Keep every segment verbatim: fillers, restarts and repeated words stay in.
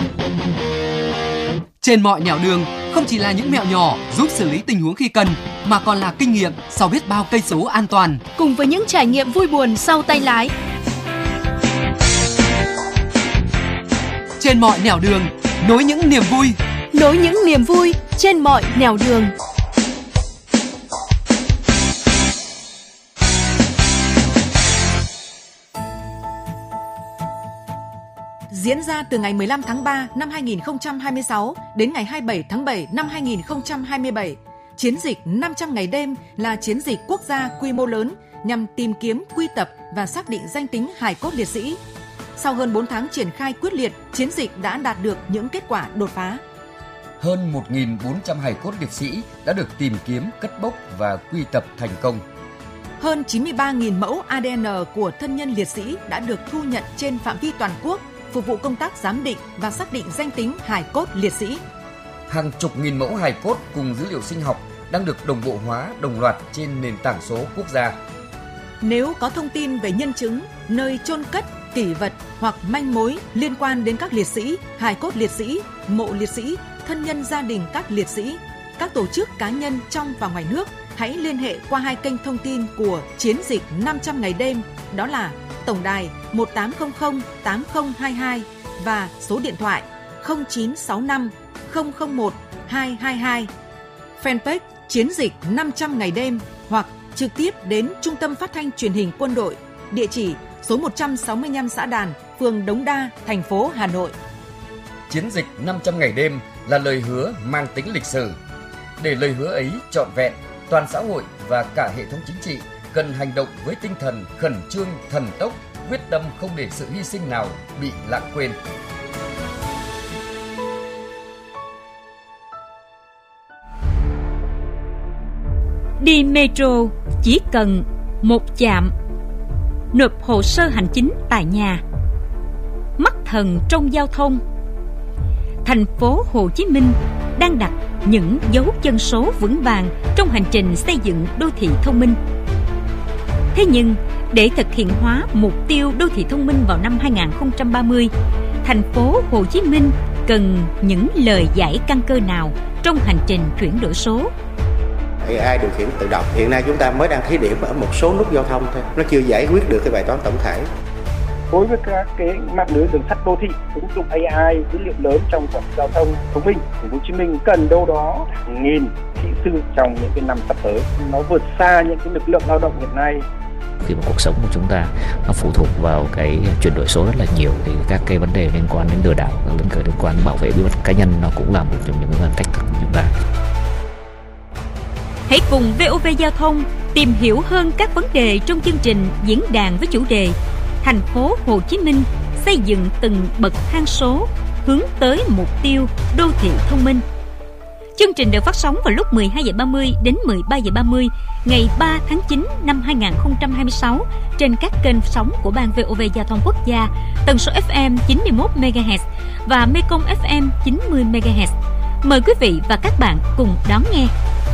Trên mọi nẻo đường không chỉ là những mẹo nhỏ giúp xử lý tình huống khi cần, mà còn là kinh nghiệm sau biết bao cây số an toàn. Cùng với những trải nghiệm vui buồn sau tay lái. Trên mọi nẻo đường, nối những niềm vui. Nối những niềm vui trên mọi nẻo đường. Diễn ra từ ngày mười lăm tháng ba năm hai nghìn không trăm hai mươi sáu đến ngày hai mươi bảy tháng bảy năm hai nghìn không trăm hai mươi bảy, chiến dịch năm trăm ngày đêm là chiến dịch quốc gia quy mô lớn nhằm tìm kiếm, quy tập và xác định danh tính hài cốt liệt sĩ. Sau hơn bốn tháng triển khai quyết liệt, chiến dịch đã đạt được những kết quả đột phá. Hơn một nghìn bốn trăm hài cốt liệt sĩ đã được tìm kiếm, cất bốc và quy tập thành công. Hơn chín mươi ba nghìn mẫu a đê en của thân nhân liệt sĩ đã được thu nhận trên phạm vi toàn quốc, phục vụ công tác giám định và xác định danh tính hài cốt liệt sĩ. Hàng chục nghìn mẫu hài cốt cùng dữ liệu sinh học đang được đồng bộ hóa đồng loạt trên nền tảng số quốc gia. Nếu có thông tin về nhân chứng, nơi chôn cất, kỷ vật hoặc manh mối liên quan đến các liệt sĩ, hài cốt liệt sĩ, mộ liệt sĩ, thân nhân gia đình các liệt sĩ, các tổ chức cá nhân trong và ngoài nước, hãy liên hệ qua hai kênh thông tin của chiến dịch năm trăm ngày đêm, đó là tổng đài một tám không không tám không hai hai và số điện thoại không chín sáu năm không không một hai hai hai, fanpage chiến dịch năm trăm ngày đêm hoặc trực tiếp đến Trung tâm Phát thanh Truyền hình Quân đội, địa chỉ số một trăm sáu mươi lăm Xã Đàn, phường Đống Đa, thành phố Hà Nội. Chiến dịch năm trăm ngày đêm là lời hứa mang tính lịch sử. Để lời hứa ấy trọn vẹn, toàn xã hội và cả hệ thống chính trị cần hành động với tinh thần khẩn trương, thần tốc, quyết tâm không để sự hy sinh nào bị lãng quên. Đi metro chỉ cần một chạm. Nộp hồ sơ hành chính tại nhà. Mắt thần trong giao thông. Thành phố Hồ Chí Minh đang đặt những dấu chân số vững vàng trong hành trình xây dựng đô thị thông minh. Thế nhưng, để thực hiện hóa mục tiêu đô thị thông minh vào năm hai nghìn không trăm ba mươi, thành phố Hồ Chí Minh cần những lời giải căn cơ nào trong hành trình chuyển đổi số? a i điều khiển tự động. Hiện nay chúng ta mới đang thí điểm ở một số nút giao thông thôi, nó chưa giải quyết được cái bài toán tổng thể. Đối với các cái mạng lưới đường sắt đô thị, ứng dụng a i dữ liệu lớn trong quản lý giao thông thông minh, thành phố Hồ Chí Minh cần đâu đó hàng nghìn kỹ sư trong những cái năm sắp tới. Nó vượt xa những cái lực lượng lao động hiện nay. Khi mà cuộc sống của chúng ta nó phụ thuộc vào cái chuyển đổi số rất là nhiều, thì các cái vấn đề liên quan đến lừa đảo, liên quan đến bảo vệ bí mật cá nhân nó cũng là một trong những vấn thách thức của chúng ta. Hãy cùng vê o vê Giao thông tìm hiểu hơn các vấn đề trong chương trình diễn đàn với chủ đề Thành phố Hồ Chí Minh xây dựng từng bậc thang số hướng tới mục tiêu đô thị thông minh. Chương trình được phát sóng vào lúc mười hai giờ ba mươi đến mười ba giờ ba mươi ngày ba tháng chín năm hai nghìn không trăm hai mươi sáu trên các kênh sóng của Ban vê o vê Giao thông Quốc gia, tần số ép em chín mươi mốt mê ga héc và Mekong ép em chín mươi mê ga héc. Mời quý vị và các bạn cùng đón nghe.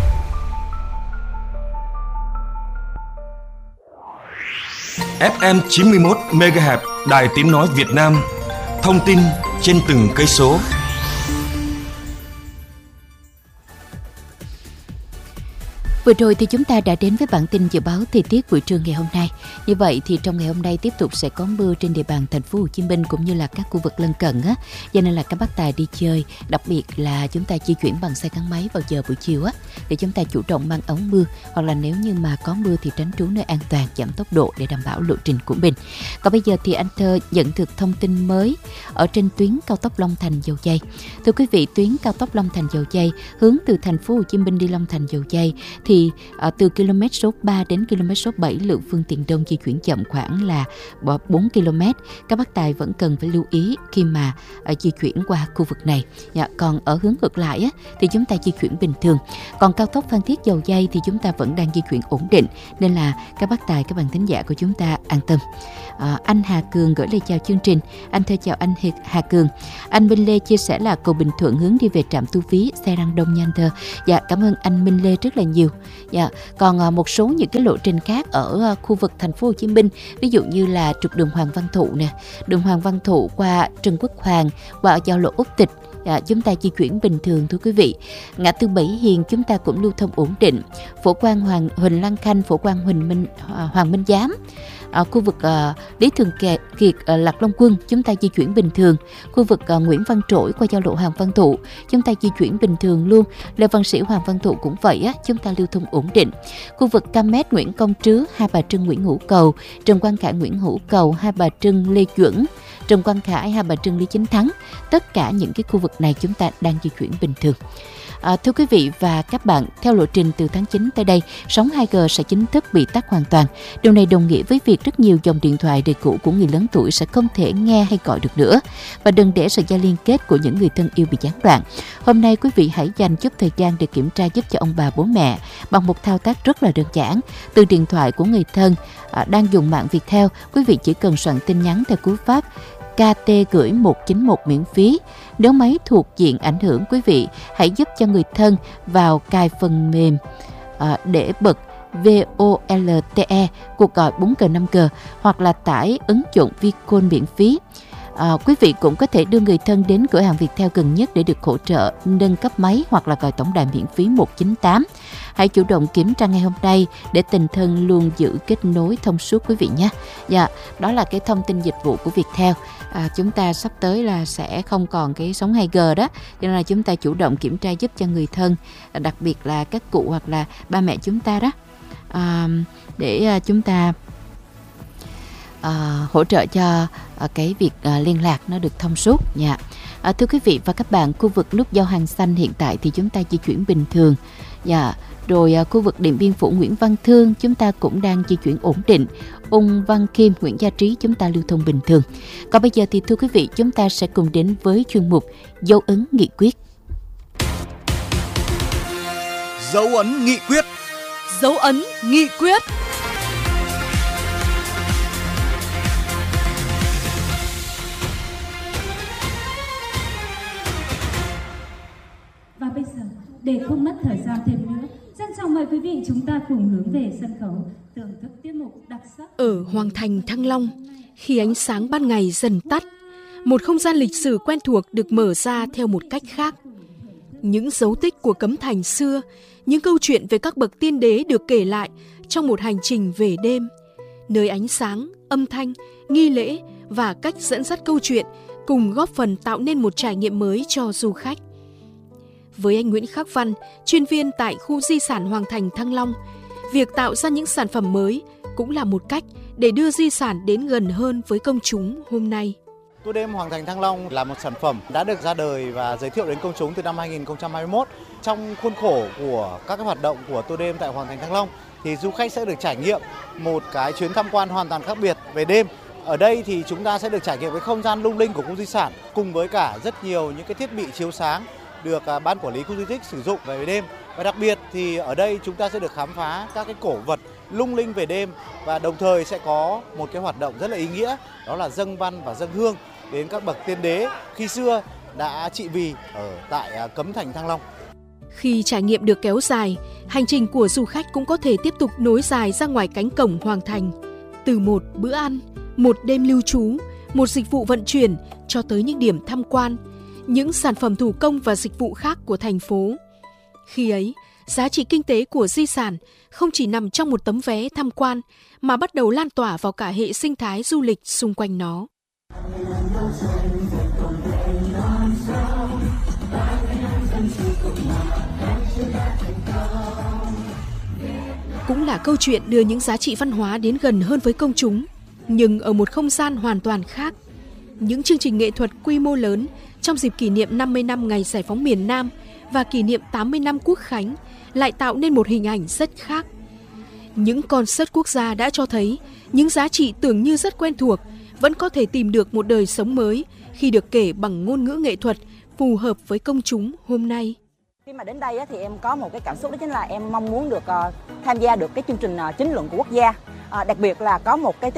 ép em chín mươi mốt mê ga héc, Đài Tiếng nói Việt Nam. Thông tin trên từng cây số. Vừa rồi thì chúng ta đã đến với bản tin dự báo thời tiết buổi trưa ngày hôm nay. Như vậy thì trong ngày hôm nay tiếp tục sẽ có mưa trên địa bàn thành phố Hồ Chí Minh cũng như là các khu vực lân cận á. Cho nên là các bác tài đi chơi, đặc biệt là chúng ta di chuyển bằng xe gắn máy vào giờ buổi chiều á, để chúng ta chủ động mang áo mưa, hoặc là nếu như mà có mưa thì tránh trú nơi an toàn, giảm tốc độ để đảm bảo lộ trình của mình. Còn bây giờ thì anh Thơ nhận được thông tin mới ở trên tuyến cao tốc Long Thành - Dầu Giây. Thưa quý vị, tuyến cao tốc Long Thành - Dầu Giây hướng từ thành phố Hồ Chí Minh đi Long Thành - Dầu Giây thì À, từ km số ba đến km số bảy lượng phương tiện đông di chuyển chậm khoảng là bốn ki lô mét. Các bác tài vẫn cần phải lưu ý khi mà à, di chuyển qua khu vực này. Dạ, còn ở hướng ngược lại á, thì chúng ta di chuyển bình thường. Còn cao tốc Phan Thiết - Dầu Giây thì chúng ta vẫn đang di chuyển ổn định, nên là các bác tài, các bạn thính giả của chúng ta an tâm. À, anh Hà Cường gửi lời chào chương trình. Anh Thơ chào anh Hà Cường. Anh Minh Lê chia sẻ là cầu Bình Thuận hướng đi về trạm thu phí xe đang đông nha anh Thơ. Dạ, cảm ơn anh Minh Lê rất là nhiều. Dạ. Còn à, một số những cái lộ trình khác ở à, khu vực thành phố Hồ Chí Minh, ví dụ như là trục đường Hoàng Văn Thụ nè, đường Hoàng Văn Thụ qua Trần Quốc Hoàng, qua giao lộ Úc Tịch, à, chúng ta di chuyển bình thường thưa quý vị. Ngã tư Bảy Hiền chúng ta cũng lưu thông ổn định. Phổ Quang Hoàng Huỳnh Lan Khanh, Phổ Quang Huỳnh Minh à, Hoàng Minh Giám, ở khu vực uh, Lý Thường Kiệt, Kiệt uh, Lạc Long Quân chúng ta di chuyển bình thường. Khu vực uh, Nguyễn Văn Trỗi qua giao lộ Hoàng Văn Thụ chúng ta di chuyển bình thường luôn. Lê Văn Sĩ Hoàng Văn Thụ cũng vậy á, chúng ta lưu thông ổn định. Khu vực Cam Mét Nguyễn Công Trứ, Hai Bà Trưng Nguyễn Hữu Cầu, Trần Quang Khải Nguyễn Hữu Cầu, Hai Bà Trưng Lê Duẩn, Trần Quang Khải, Hai Bà Trưng Lý Chính Thắng, tất cả những cái khu vực này chúng ta đang di chuyển bình thường. À, thưa quý vị và các bạn, theo lộ trình từ tháng chín tới đây, sóng hai G sẽ chính thức bị tắt hoàn toàn. Điều này đồng nghĩa với việc rất nhiều dòng điện thoại đời cũ của người lớn tuổi sẽ không thể nghe hay gọi được nữa, và đừng để sợi dây liên kết của những người thân yêu bị gián đoạn. Hôm nay quý vị hãy dành chút thời gian để kiểm tra giúp cho ông bà bố mẹ bằng một thao tác rất là đơn giản. Từ điện thoại của người thân à, đang dùng mạng Viettel, quý vị chỉ cần soạn tin nhắn theo cú pháp ca tê gửi một chín một miễn phí. Nếu máy thuộc diện ảnh hưởng, quý vị hãy giúp cho người thân vào cài phần mềm à, để bật vê o lờ tê e cuộc gọi bốn G năm G, hoặc là tải ứng dụng Vicall miễn phí. À, quý vị cũng có thể đưa người thân đến cửa hàng Viettel gần nhất để được hỗ trợ nâng cấp máy, hoặc là gọi tổng đài miễn phí một chín tám. Hãy chủ động kiểm tra ngay hôm nay để tình thân luôn giữ kết nối thông suốt quý vị nhé. Dạ, đó là cái thông tin dịch vụ của Viettel. À, chúng ta sắp tới là sẽ không còn cái sóng hai G đó, cho nên là chúng ta chủ động kiểm tra giúp cho người thân, đặc biệt là các cụ hoặc là ba mẹ chúng ta đó, à, để chúng ta À, hỗ trợ cho à, cái việc à, liên lạc nó được thông suốt nha. À, thưa quý vị và các bạn, khu vực nút giao Hàng Xanh hiện tại thì chúng ta di chuyển bình thường. Dạ. Rồi à, khu vực Điện Biên Phủ Nguyễn Văn Thương chúng ta cũng đang di chuyển ổn định. Ung Văn Khiêm Nguyễn Gia Trí chúng ta lưu thông bình thường. Còn bây giờ thì thưa quý vị, chúng ta sẽ cùng đến với chuyên mục Dấu ấn nghị quyết. Dấu ấn nghị quyết. Dấu ấn nghị quyết. Và bây giờ, để không mất thời gian thêm nữa, trân trọng mời quý vị chúng ta cùng hướng về sân khấu thưởng thức tiết mục đặc sắc. Ở Hoàng thành Thăng Long, khi ánh sáng ban ngày dần tắt, một không gian lịch sử quen thuộc được mở ra theo một cách khác. Những dấu tích của Cấm Thành xưa, những câu chuyện về các bậc tiên đế được kể lại trong một hành trình về đêm, nơi ánh sáng, âm thanh, nghi lễ và cách dẫn dắt câu chuyện cùng góp phần tạo nên một trải nghiệm mới cho du khách. Với anh Nguyễn Khắc Văn, chuyên viên tại khu di sản Hoàng thành Thăng Long, việc tạo ra những sản phẩm mới cũng là một cách để đưa di sản đến gần hơn với công chúng hôm nay. Tour đêm Hoàng thành Thăng Long là một sản phẩm đã được ra đời và giới thiệu đến công chúng từ năm hai nghìn không trăm hai mươi mốt. Trong khuôn khổ của các hoạt động của tour đêm tại Hoàng thành Thăng Long thì du khách sẽ được trải nghiệm một cái chuyến tham quan hoàn toàn khác biệt về đêm. Ở đây thì chúng ta sẽ được trải nghiệm cái không gian lung linh của khu di sản cùng với cả rất nhiều những cái thiết bị chiếu sáng được ban quản lý khu di tích sử dụng về đêm. Và đặc biệt thì ở đây chúng ta sẽ được khám phá các cái cổ vật lung linh về đêm, và đồng thời sẽ có một cái hoạt động rất là ý nghĩa, đó là dâng văn và dâng hương đến các bậc tiên đế khi xưa đã trị vì ở tại Cấm Thành Thăng Long. Khi trải nghiệm được kéo dài, hành trình của du khách cũng có thể tiếp tục nối dài ra ngoài cánh cổng Hoàng thành. Từ một bữa ăn, một đêm lưu trú, một dịch vụ vận chuyển cho tới những điểm tham quan, những sản phẩm thủ công và dịch vụ khác của thành phố. Khi ấy, giá trị kinh tế của di sản không chỉ nằm trong một tấm vé tham quan mà bắt đầu lan tỏa vào cả hệ sinh thái du lịch xung quanh nó. Cũng là câu chuyện đưa những giá trị văn hóa đến gần hơn với công chúng, nhưng ở một không gian hoàn toàn khác. Những chương trình nghệ thuật quy mô lớn trong dịp kỷ niệm năm mươi năm ngày giải phóng miền Nam và kỷ niệm tám mươi năm Quốc khánh lại tạo nên một hình ảnh rất khác. Những concert quốc gia đã cho thấy những giá trị tưởng như rất quen thuộc vẫn có thể tìm được một đời sống mới khi được kể bằng ngôn ngữ nghệ thuật phù hợp với công chúng hôm nay. Khi mà đến đây thì em có một cái cảm xúc, đó chính là em mong muốn được tham gia được cái chương trình chính luận của quốc gia, đặc biệt là có một cái